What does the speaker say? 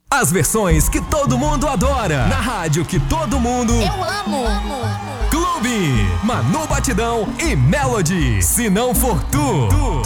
As versões que todo mundo adora. Na rádio que todo mundo... Eu amo. Clube, Manu Batidão e Melody. Se não for tu.